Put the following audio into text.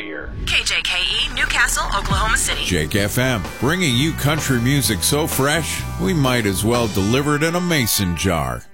here. KJKE, Newcastle, Oklahoma City. Jake FM, bringing you country music so fresh, we might as well deliver it in a mason jar.